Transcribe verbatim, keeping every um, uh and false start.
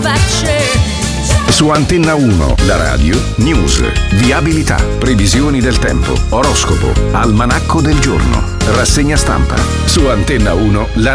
Su Antenna uno, la radio, news, viabilità, previsioni del tempo, oroscopo, almanacco del giorno, rassegna stampa. Su Antenna uno, la